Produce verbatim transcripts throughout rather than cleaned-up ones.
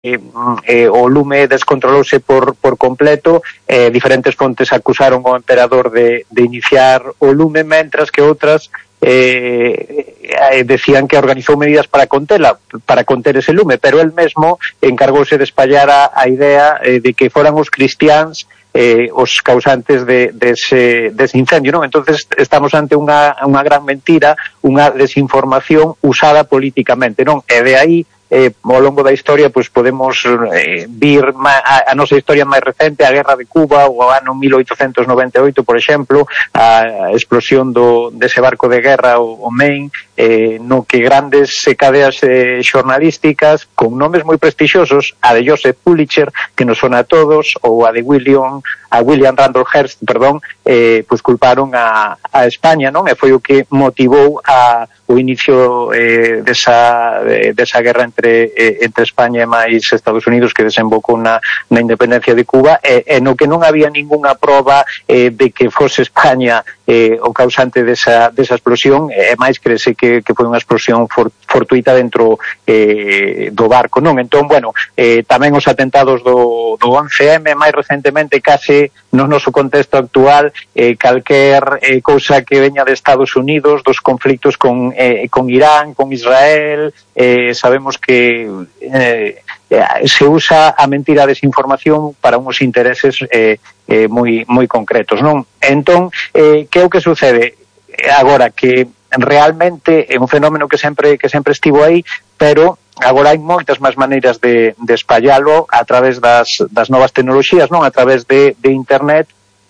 eh, o lume descontrolouse por, por completo, eh, diferentes fontes acusaron ao emperador de, de iniciar o lume, mentras que outras eh, eh, decían que organizou medidas para contela, para conter ese lume, pero el mesmo encargouse de espallar a, a idea eh, de que foran os cristiáns eh, os causantes de, de, ese, de ese incendio, non? Entonces estamos ante unha, unha gran mentira, unha desinformación usada políticamente, non? E de aí Eh, ao longo da historia pois podemos eh, vir ma, a, a nosa historia máis recente, a Guerra de Cuba, o ano mil oitocentos noventa e oito, por exemplo, a explosión do, dese barco de guerra, o, o Maine, eh, no que grandes cadeas eh, xornalísticas con nomes moi prestixiosos, a de Joseph Pulitzer, que nos sona a todos, ou a de William a William Randolph Hearst, perdón, eh, pois culparon a, a España, non? E foi o que motivou a o inicio eh, desa, de, desa guerra entre, eh, entre España e máis Estados Unidos, que desembocou na, na independencia de Cuba, e, e no que non había ningunha proba eh, de que fose España eh, o causante desa, desa explosión, e máis crese que, que foi unha explosión for, fortuita dentro eh, do barco, non? Entón, bueno, eh, tamén os atentados do, do once eme, máis recentemente, case no noso contexto actual, eh, calquer eh, cousa que veña de Estados Unidos, dos conflictos con Eh, con Irán, con Israel, eh, sabemos que eh, se usa a mentira, a desinformación para uns intereses eh, eh, moi moi concretos, non? Entón, eh, que é o que sucede? Agora que realmente é un fenómeno que sempre que sempre estivo aí, pero agora hai moitas máis maneiras de, de espallalo a través das, das novas tecnoloxías, non? A través de, de internet,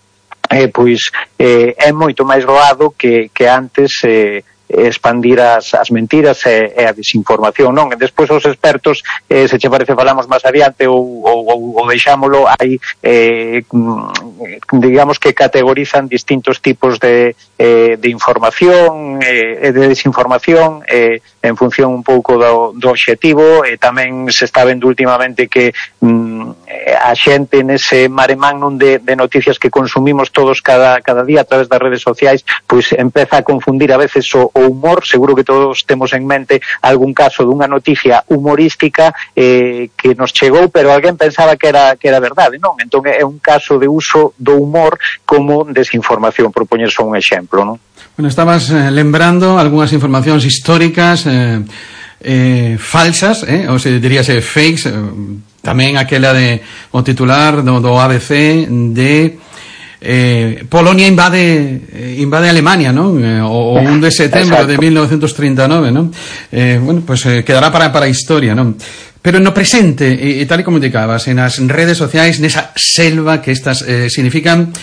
eh, pois eh, é moito máis doado que, que antes eh, expandir as, as mentiras e, e a desinformación, non? E despois os expertos, eh, se che parece falamos máis adiante ou, ou, ou deixámolo, hai eh, digamos que categorizan distintos tipos de, eh, de información e eh, de desinformación eh, en función un pouco do, do obxectivo, e tamén se está vendo últimamente que mm, a xente nese mare magnum de, de noticias que consumimos todos cada, cada día a través das redes sociais, pois empeza a confundir a veces o, o humor. Seguro que todos temos en mente algún caso dunha noticia humorística eh, que nos chegou, pero alguén pensaba que era que era verdade, non? Entón é un caso de uso do humor como desinformación, por poñer só un exemplo, non? Bueno, estabas eh, lembrando algunhas informacións históricas eh, eh, falsas, eh, ou se diríase fakes, eh, tamén aquela de o titular do, do A B C de Eh, Polonia invade eh, invade Alemania, non? Eh, o, o un de setembro de mil novecientos treinta e nove, non? Eh, bueno, pues eh, quedará para para a historia, non? Pero no presente, e, e tal e como indicabas, en as redes sociais, nesa selva que estas eh, significan,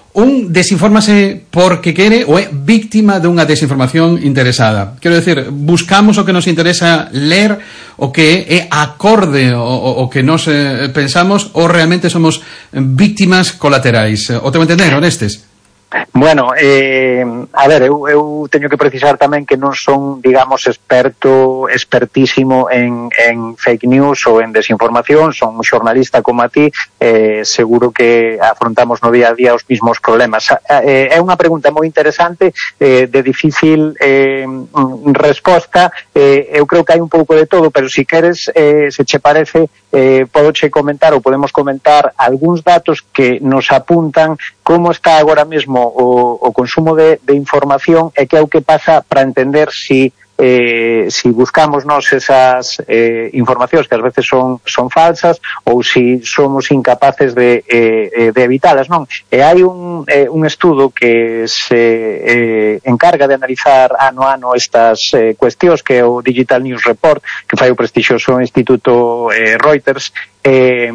un desinfórmase porque quere ou é víctima dunha desinformación interesada. Quero decir, buscamos o que nos interesa ler, o que é acorde o, o, o que nos eh, pensamos, ou realmente somos víctimas colaterais. O te vou entender, Orestes? Bueno, eh, a ver, eu, eu teño que precisar tamén que non son, digamos, experto, expertísimo en, en fake news ou en desinformación, son un xornalista como a ti, eh, seguro que afrontamos no día a día os mismos problemas. Eh, é unha pregunta moi interesante, eh, de difícil eh, resposta, eh, eu creo que hai un pouco de todo, pero si queres, eh, se che parece, eh, podo che comentar ou podemos comentar algúns datos que nos apuntan como está agora mesmo o, o consumo de, de información e que é o que pasa para entender si eh, si buscamos nos esas eh, informacións que ás veces son, son falsas ou si somos incapaces de, eh, de evitalas, non? E hai un, eh, un estudo que se eh, encarga de analizar ano a ano estas eh, cuestións, que é o Digital News Report, que fai o prestixioso Instituto eh, Reuters, eh,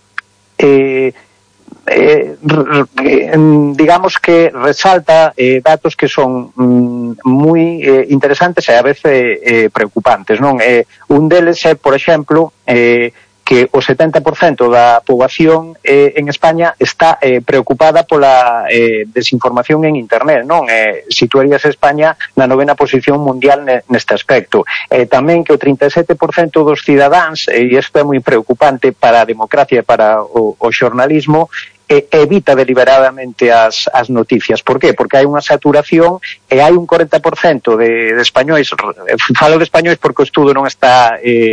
eh, Eh, digamos que resalta eh, datos que son mm, moi eh, interesantes e a veces eh, preocupantes, non? Eh, un deles é, por exemplo, eh, que o setenta por cento da poboación eh, en España está eh, preocupada pola eh, desinformación en internet, non? Eh, situaríase España na novena posición mundial neste aspecto. Eh, tamén que o trinta e sete por cento dos cidadáns, e isto é moi preocupante para a democracia e para o, o xornalismo, eh, evita deliberadamente as, as noticias. Por qué? Porque hai unha saturación e hai un corenta por cento de, de españois, falo de españois porque o estudo non está... Eh,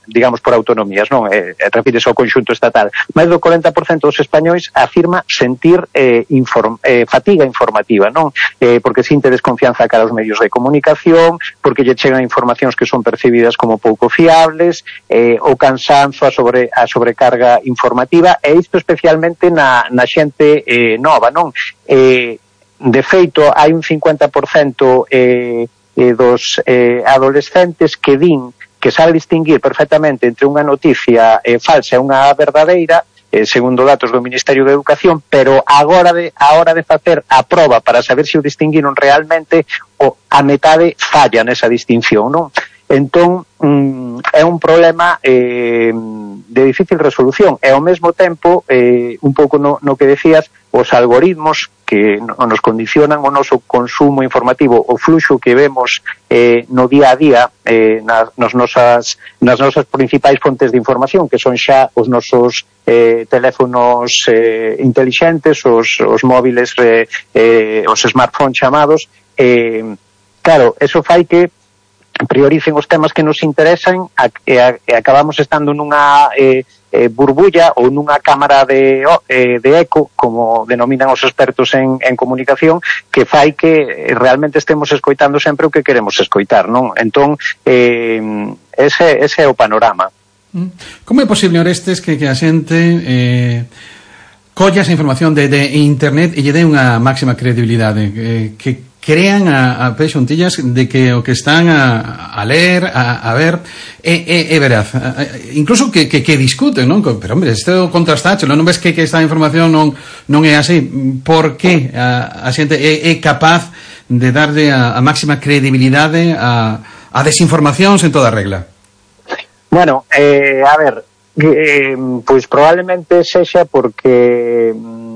digamos, por autonomías, non? Eh, refírese ao conxunto estatal. Máis do corenta por cento dos españois afirma sentir eh, inform, eh, fatiga informativa, non? Eh, porque sinte desconfianza cara aos medios de comunicación, porque lle chegan informacións que son percibidas como pouco fiables, eh, o cansanzo, a, sobre, a sobrecarga informativa, e isto especialmente na, na xente eh, nova, non? Eh, de feito, hai un cincuenta por cento eh, eh, dos eh, adolescentes que din que sabe distinguir perfectamente entre unha noticia eh, falsa e unha verdadeira, eh, segundo datos do Ministerio de Educación, pero agora de, a hora de facer a proba para saber se o distinguiron realmente, o, a metade falla nesa distinción, non? Entón, mm, é un problema eh, de difícil resolución, e ao mesmo tempo, eh, un pouco no, no que decías, os algoritmos que nos condicionan o noso consumo informativo, o fluxo que vemos eh, no día a día eh, nas, nas, nosas, nas nosas principais fontes de información, que son xa os nosos eh, teléfonos eh, intelixentes, os, os móviles, eh, eh, os smartphones chamados, eh, claro, eso fai que prioricen os temas que nos interesan e, a, e acabamos estando nunha eh, eh, burbulla ou nunha cámara de, eh, de eco, como denominan os expertos en, en comunicación, que fai que realmente estemos escoitando sempre o que queremos escoitar, non? Entón, eh, ese, ese é o panorama. Como é posible, Orestes, que, que a xente eh, colla esa información de, de internet e lle dé unha máxima credibilidade, eh, que crean a, a pé xuntillas de que o que están a, a ler, a, a ver, é, é, é veraz. A, a, incluso que, que, que discuten, non? Pero, hombre, isto contrastacho, non ves que, que esta información non, non é así. Por que a, a xente é, é capaz de darlle a, a máxima credibilidade a, a desinformacións en toda regla? Bueno, eh, a ver, eh, pois probablemente sexa porque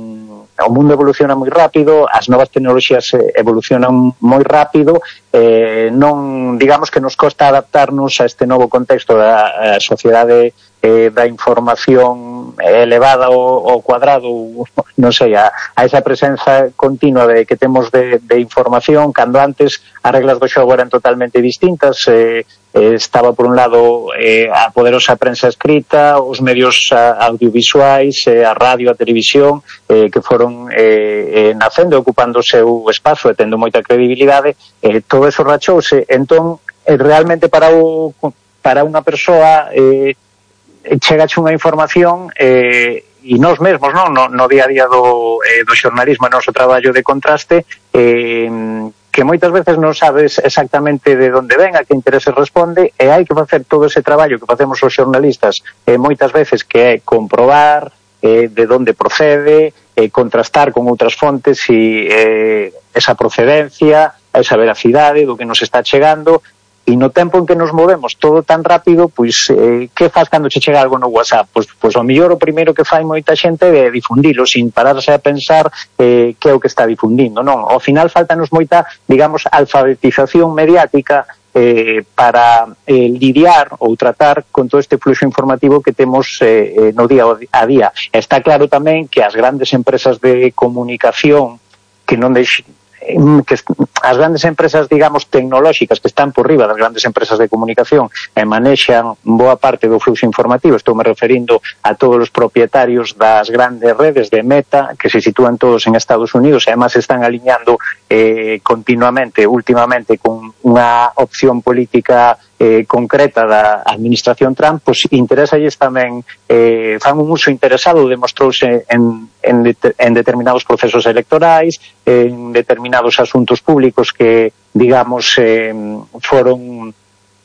o mundo evoluciona moi rápido, as novas tecnoloxías evolucionan moi rápido, eh, non, digamos que nos costa adaptarnos a este novo contexto da sociedade eh, da información elevada ao, ao cuadrado, non sei, a, a esa presenza continua de que temos de, de información, cando antes as reglas do xogo eran totalmente distintas. eh, Eh, estaba por un lado eh, a poderosa prensa escrita, os medios a, audiovisuais, eh, a radio, a televisión, eh, que foron eh, eh, nacendo, ocupando o seu espazo e tendo moita credibilidade. Eh, todo eso rachouse. Entón, eh, realmente para o, para unha persoa eh, chegache unha información eh, e nós mesmos, non? No, no día a día do, eh, do xornalismo e noso traballo de contraste, eh, que moitas veces non sabes exactamente de onde ven, a que interese responde, e hai que facer todo ese traballo que facemos os xornalistas, eh, moitas veces, que é comprobar eh, de onde procede, eh, contrastar con outras fontes e eh, esa procedencia, esa veracidade do que nos está chegando. E no tempo en que nos movemos todo tan rápido, pois, eh, que faz cando che chega algo no WhatsApp? Pois, pois ao mellor o primeiro que fai moita xente é difundilo, sin pararse a pensar eh, que é o que está difundindo, non? Ao final faltanos moita, digamos, alfabetización mediática eh, para eh, lidiar ou tratar con todo este fluxo informativo que temos eh, no día a día. Está claro tamén que as grandes empresas de comunicación que non deixen que as grandes empresas, digamos, tecnolóxicas que están por riba das grandes empresas de comunicación e manexan boa parte do fluxo informativo, estou me referindo a todos os propietarios das grandes redes de Meta, que se sitúan todos en Estados Unidos e además están aliñando eh, continuamente, últimamente, con unha opción política eh, concreta da administración Trump, pois interésalles tamén, eh, fan un uso interesado, demostrouse en, en, de, en determinados procesos electorais, en determinados asuntos públicos que, digamos, eh, foron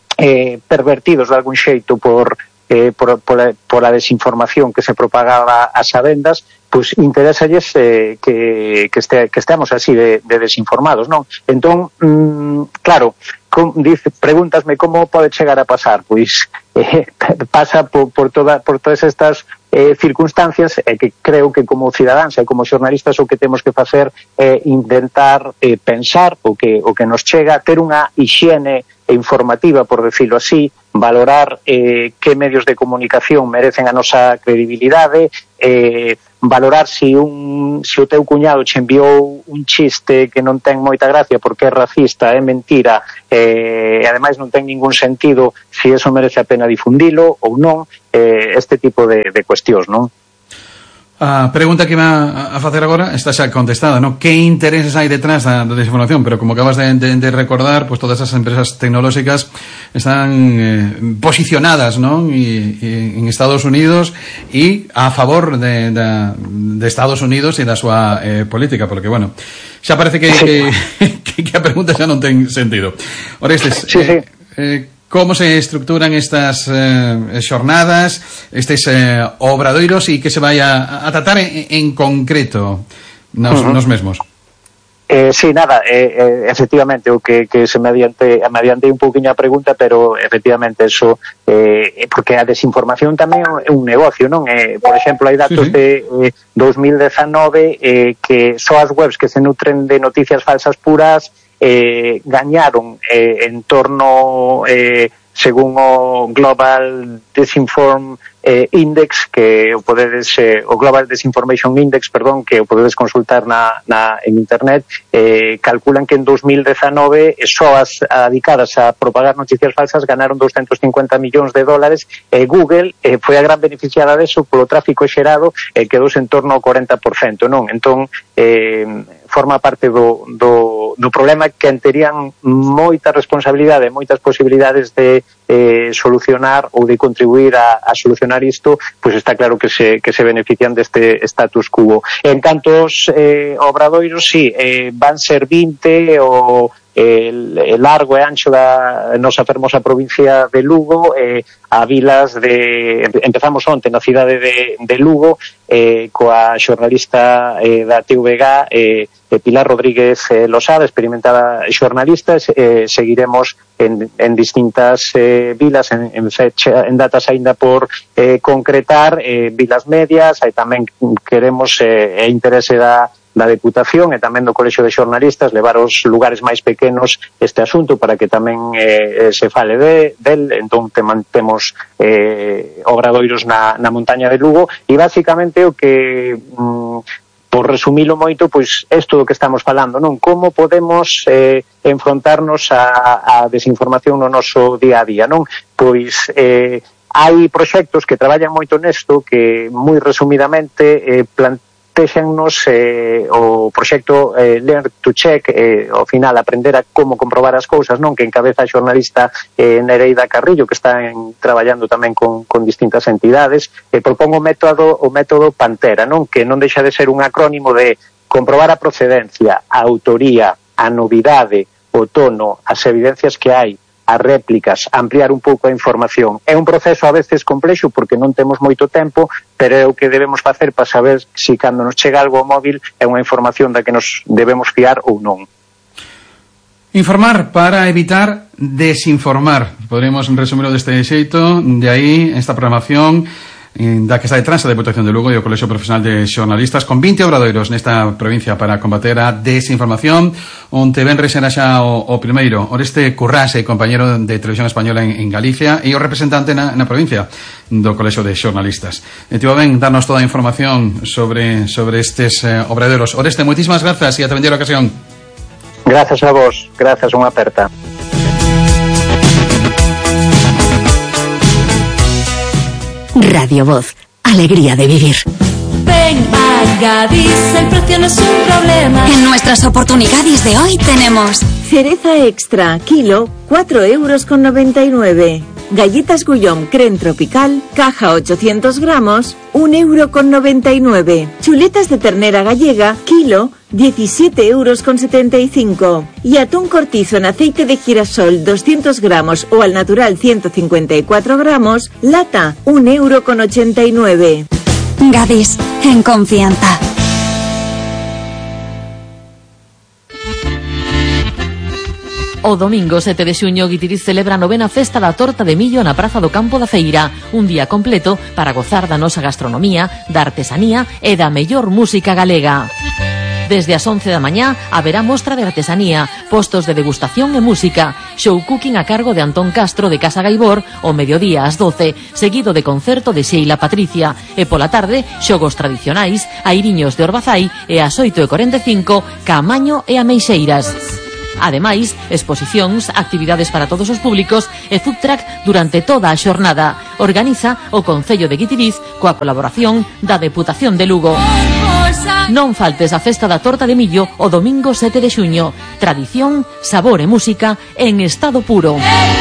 eh, pervertidos de algún xeito por, eh, por, por, a, por a desinformación que se propagaba ás sabendas, pois interésalles eh, que, que, este, que estemos así de, de desinformados, non? Entón, mmm, claro, com, dice, pregúntasme como pode chegar a pasar, pois eh, pasa por, por, toda, por todas estas eh, circunstancias, e eh, que creo que como cidadáns e como xornalistas o que temos que facer é eh, intentar eh, pensar o que, o que nos chega, ter unha hixiene informativa, por decirlo así, valorar eh, que medios de comunicación merecen a nosa credibilidade, eh, valorar se un, se o teu cuñado che enviou un chiste que non ten moita gracia porque é racista, é mentira, eh, e ademais non ten ningún sentido, se eso merece a pena difundilo ou non, eh, este tipo de, de cuestións, non? A pregunta que va a facer agora está xa contestada, ¿no? Que intereses hai detrás da, da desinformación? Pero como acabas de, de, de recordar, pues todas esas empresas tecnológicas están eh, posicionadas, ¿no? Y, y en Estados Unidos y a favor de, de, de Estados Unidos e da súa eh, política, porque, bueno, xa parece que, que, que, que a pregunta xa non ten sentido. Orestes, sí, sí. Eh, eh, como se estructuran estas eh, xornadas, estes eh, obradoiros e que se vai a, a tratar en, en concreto nos, uh-huh. nos mesmos? Eh, sí, nada, eh, eh, efectivamente, o que, que se me adiante, me adiante un pouquinho a pregunta, pero efectivamente eso, eh, porque a desinformación tamén é un negocio, non? Eh, por exemplo, hai datos sí, sí. de eh, dos mil dezanove eh, que só as webs que se nutren de noticias falsas puras eh, gañaron eh, en torno, eh, según o Global Disinform eh, Index, que o podedes, eh, o Global Disinformation Index, perdón, que o podedes consultar na, na, en internet, eh, calculan que en dos mil dezanove só as dedicadas a propagar noticias falsas ganaron doscientos cincuenta millóns de dólares, e eh, Google eh, foi a gran beneficiada deso polo tráfico xerado, e eh, quedou en torno ao cuarenta por cento, non? Entón, eh, forma parte do, do, do problema que terían moita responsabilidade, moitas posibilidades de eh, solucionar ou de contribuir a, a solucionar isto, pois está claro que se, que se benefician deste status quo. En cantos eh, obradoiros, sí, eh, van ser vinte o el, el largo e ancho da nosa fermosa provincia de Lugo, eh, a vilas de... Empezamos onte na cidade de, de Lugo, eh, coa xornalista eh, da T V G, eh, Pilar Rodríguez eh, Losada, experimentada xornalista, eh, seguiremos en, en distintas eh, vilas, en, en, fecha, en datas aínda por eh, concretar, eh, vilas medias, aí tamén queremos eh, e interese da da Deputación e tamén do Colexio de Xornalistas levar aos lugares máis pequenos este asunto para que tamén eh, se fale de, del, entón te mantemos eh, obradoiros na, na montaña de Lugo, e basicamente o que mm, por resumilo moito, pois isto do que estamos falando, non? Como podemos eh, enfrontarnos a, a desinformación no noso día a día, non? Pois eh, hai proxectos que traballan moito nesto que moi resumidamente eh, plantean Téxennos eh, o proxecto eh, Learn to Check, eh, ao final aprender a como comprobar as cousas, non? Que encabeza a xornalista eh, Nereida Carrillo, que está en, traballando tamén con, con distintas entidades, e eh, propongo o método, o método Pantera, non? Que non deixa de ser un acrónimo de comprobar a procedencia, a autoría, a novidade, o tono, as evidencias que hai, as réplicas, ampliar un pouco a información. É un proceso a veces complexo porque non temos moito tempo, pero é o que debemos facer para saber se cando nos chega algo ao móvil é unha información da que nos debemos fiar ou non. Informar para evitar desinformar. Podríamos resumirlo deste xeito, de aí esta programación da que está detrás a Deputación de Lugo e o Colexio Profesional de Xornalistas con vinte obradoiros nesta provincia para combater a desinformación, onde ven resera xa o, o primeiro Oreste Currase, compañero de Televisión Española en, en Galicia e o representante na, na provincia do Colexio de Xornalistas. E tivo ben darnos toda a información sobre, sobre estes eh, obradoiros. Oreste, moitísimas grazas e ata vender a ocasión. Grazas a vos, grazas, unha aperta. Radio Voz, alegría de vivir. Ven a Gadis, el precio no es un problema. En nuestras oportunidades de hoy tenemos cereza extra, kilo, cuatro euros con noventa y nueve. Galletas Gullón Creme Tropical, caja ochocientos gramos, un euro con noventa y nueve. Chuletas de ternera gallega, kilo, diecisiete euros con setenta y cinco. Y atún cortizo en aceite de girasol, doscientos gramos o al natural ciento cincuenta y cuatro gramos, lata, un euro con ochenta y nueve. Gadis, en confianza. O domingo sete de xuño Guitiriz celebra a novena festa da torta de millo na Praza do Campo da Feira, un día completo para gozar da nosa gastronomía, da artesanía e da mellor música galega. Desde as once da mañá haberá mostra de artesanía, postos de degustación e música, show cooking a cargo de Antón Castro de Casa Gaibor o mediodía ás doce, seguido de concerto de Sheila Patricia, e pola tarde xogos tradicionais, airiños de Orbazai e ás oito e cuarenta e cinco Caamaño e Ameixeiras. Ademais, exposicións, actividades para todos os públicos e food truck durante toda a xornada. Organiza o Concello de Guitiriz coa colaboración da Deputación de Lugo. Non faltes a festa da torta de millo o domingo sete de xuño. Tradición, sabor e música en estado puro.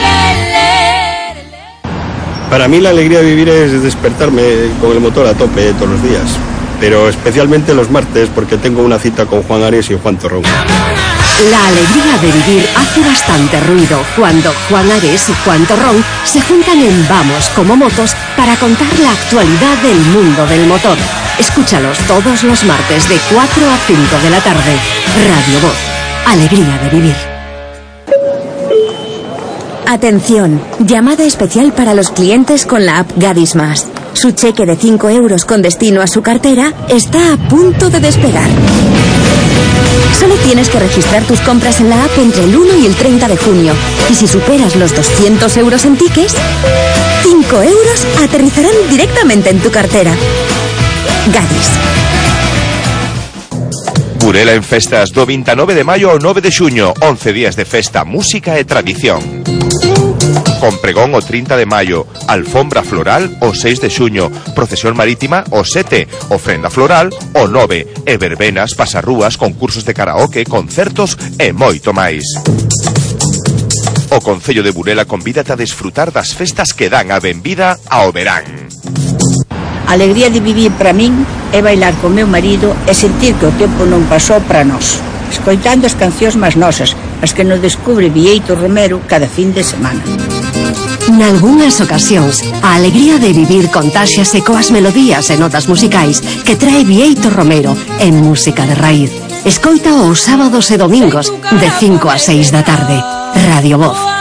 Para mí la alegría de vivir es despertarme con el motor a tope todos los días, pero especialmente los martes porque tengo una cita con Juan Ares y Juan Torrón. La alegría de vivir hace bastante ruido cuando Juan Ares y Juan Torrón se juntan en Vamos como Motos para contar la actualidad del mundo del motor. Escúchalos todos los martes de cuatro a cinco de la tarde. Radio Voz. Alegría de vivir. Atención, llamada especial para los clientes con la app Gadis Más. Su cheque de cinco euros con destino a su cartera está a punto de despegar. Solo tienes que registrar tus compras en la app entre el uno y el treinta de junio. Y si superas los doscientos euros en tickets, cinco euros aterrizarán directamente en tu cartera. Gadis. Burela en festas do veintinueve de maio ao nove de xuño, once días de festa, música e tradición. Con pregón o trinta de maio, alfombra floral o seis de xuño, procesión marítima o sete, ofrenda floral o nove, e verbenas, pasarrúas, concursos de karaoke, concertos e moito máis. O Concello de Burela convídate a desfrutar das festas que dan a benvida ao verán. A alegría de vivir para min é bailar con meu marido e sentir que o tempo non pasou para nós, escoitando as cancións máis nosas, as que nos descubre Vieito Romero cada fin de semana. Nalgúnas ocasións, a alegría de vivir contáxiase coas melodías e notas musicais que trae Vieito Romero en música de raíz. Escoita os sábados e domingos de cinco a seis da tarde. Radio Voz.